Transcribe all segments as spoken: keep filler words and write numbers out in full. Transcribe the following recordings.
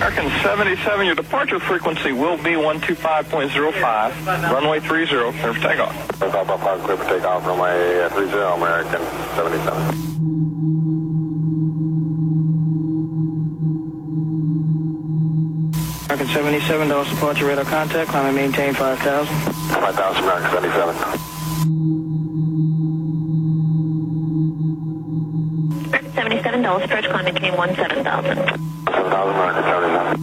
American seventy-seven, your departure frequency will be one two five point zero five, runway three zero, clear for takeoff. Five five five, clear for takeoff, runway three zero, American seventy-seven. American seventy-seven, Dallas departure radar contact, climb and maintain five thousand. five thousand, American seventy-seven. seventy-seven, Dallas approach, climb maintain one seven thousand. seven thousand, American seventy-seven.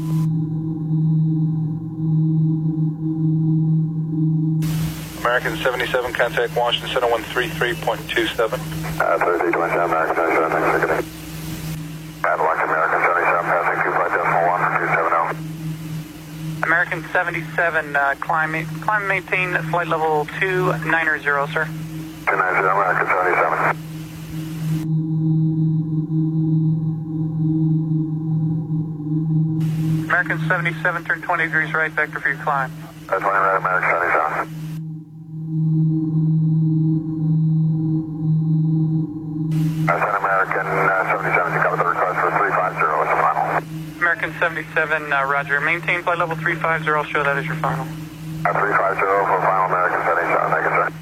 American seventy-seven, contact Washington Center one three three point two seven. Uh, thirty-three twenty-seven, American seventy-seven, thanks for ticketing. Avalanche, American seventy-seven, passing two five decimal one two seven zero. American seventy-seven, uh, climb, climb maintain flight level two nine zero, sir. two nine zero, American seventy-seven. American seventy-seven, turn twenty degrees right, vector for your climb. Uh, twenty right, American seventy-seven. Uh, send American uh, seventy-seven to cover the request for three five zero as the final. American seventy-seven, uh, roger. Maintain flight level three five zero, I'll show that as your final. Uh, three five zero for final, American seventy-seven, thank you, sir.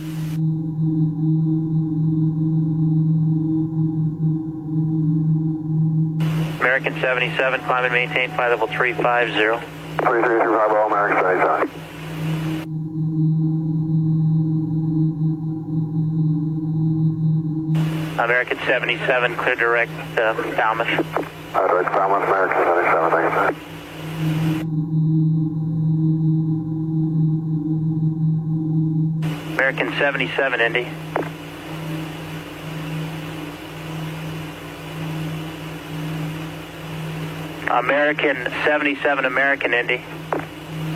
American seventy-seven, climb and maintain flight level three five zero. three three three five zero, American seventy-seven. American seventy-seven, clear direct uh, Falmouth. Uh, direct Falmouth, American seventy-seven, thank you, sir. American seventy-seven, Indy. American seventy-seven, American Indy.